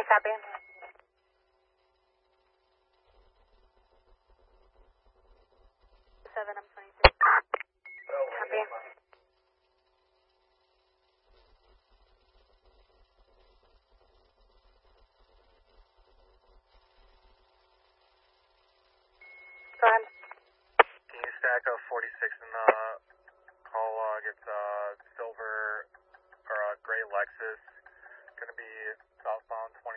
copy. I'm 22. Copy. Go ahead. Can you stack a 46 in the call log? It's a silver or a gray Lexus. Going to be southbound